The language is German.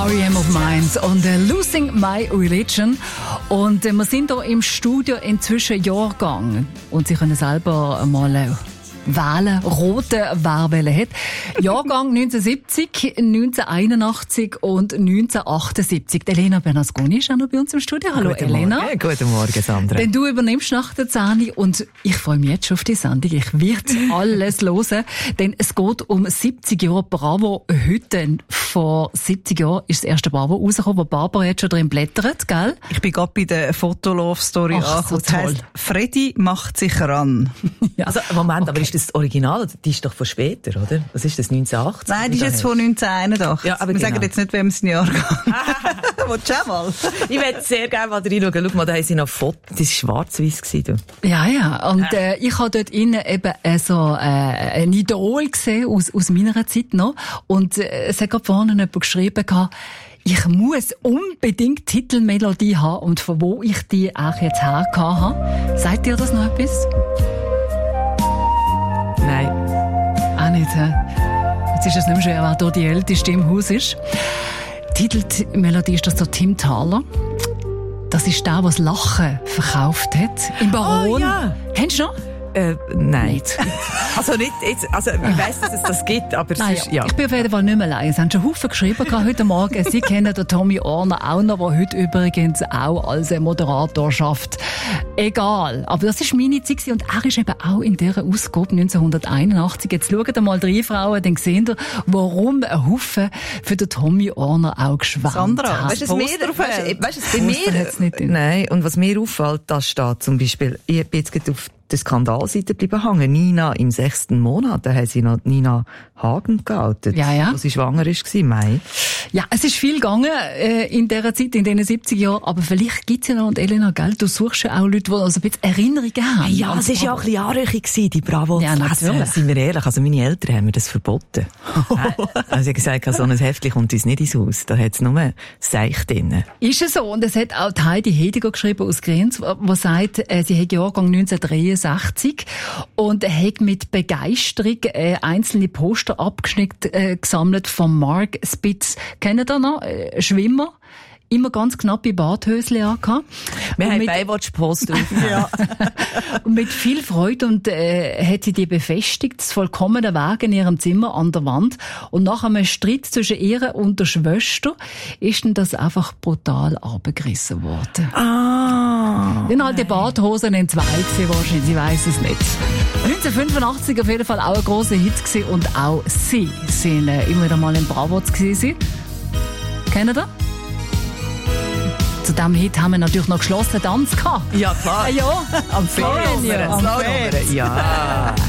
R.E.M. of Minds und Losing My Religion. Und wir sind hier im Studio inzwischen Jahrgang. Und Sie können selber mal wählen, rote Wählwelle hat. Jahrgang 1970, 1981 und 1978. Elena Bernasconi ist auch noch bei uns im Studio. Hallo Guten Elena. Morgen. Guten Morgen, Sandra. Denn du übernimmst nach der 10 und ich freue mich jetzt schon auf die Sendung. Ich werde alles hören, denn es geht um 70 Jahre Bravo. Heute, vor 70 Jahren, ist das erste Bravo rausgekommen, wo Barbara jetzt schon drin blättert, gell? Ich bin gerade bei der Fotolove-Story angekommen. so Das heisst, Freddy macht sich ran. Ja. Also, Moment, aber ist das Original? Die ist doch von später, oder? Was ist das, 1980? Nein, die ist jetzt von 1981. Ja, aber wir genau. sagen jetzt nicht, wem es ein Jahr geht. Willst du auch mal? Ich würde sehr gerne mal reinschauen. Schau mal, da haben sie noch Fotos. Das war schwarz-weiß gewesen. Ja, ja. Und ich habe dort innen eben ein Idol gesehen aus meiner Zeit noch. Und es hat gerade vorne jemand geschrieben gehabt, ich muss unbedingt Titelmelodie haben und von wo ich die auch jetzt her habe. Sagt ihr das noch etwas? Nein. Auch nicht, hä? Jetzt ist es nicht mehr schwer, wer hier die Älteste im Haus ist. Titelmelodie ist das der Tim Thaler. Das ist der, der das Lachen verkauft hat. Im Baron. Oh, ja. Kennst du noch? Nein. Also nicht jetzt, also ich weiss, dass es das gibt, aber es ist, ja. Ich bin auf jeden Fall nicht mehr allein. Es haben schon Haufen geschrieben heute Morgen. Sie kennen den Tommy Orner auch noch, der heute übrigens auch als Moderator schafft. Egal. Aber das war meine Zeit und er ist eben auch in dieser Ausgabe 1981. Jetzt schaut ihr mal rein, Frauen, dann seht ihr, warum ein Haufen für den Tommy Orner auch geschwärmt Sandra, hat. weißt du, was bei mir hat's nicht drin. Nein, und was mir auffällt, da steht zum Beispiel, ich bin jetzt gerade auf der Skandalseite bleiben hängen. Nina im 6. Monat, da haben sie noch Nina Hagen geoutet. Ja, ja. Wo sie schwanger war, Mai. Ja, es ist viel gegangen in dieser Zeit, in diesen 70 Jahren. Aber vielleicht gibt's ja noch, und Elena, gell, du suchst ja auch Leute, die also ein bisschen Erinnerungen haben. Ja, es war ja auch ein bisschen anrüchig gewesen, die Bravo. Ja, natürlich. Sind wir ehrlich, also meine Eltern haben mir das verboten. Also sie haben gesagt, so ein Heftchen kommt uns nicht ins Haus. Da hat es nur Seich drin. Ist es so? Und es hat auch die Heidi Hediger geschrieben aus Grenz, die sagt, sie hat Jahrgang 1963 und hat mit Begeisterung einzelne Poster abgeschnitten gesammelt von Mark Spitz. Kennt ihr noch? Schwimmer. Immer ganz knappe Badhösle angehabt. Wir haben Baywatch-Poster. Ja. Und mit viel Freude und hat sie die befestigt, das vollkommene Weg in ihrem Zimmer an der Wand. Und nach einem Streit zwischen ihr und der Schwester ist dann das brutal abgerissen worden. Dann halt die Badhosen in zwei gewesen, wahrscheinlich, sie weiss es nicht. 1985 auf jeden Fall auch ein grosser Hit gewesen und auch sie sind immer wieder mal in Bravo gewesen. Kennt ihr? Zu diesem Hit haben wir natürlich noch geschlossen Tanz gehabt. Ja, klar. Ja, Am Feriennummer. Ja.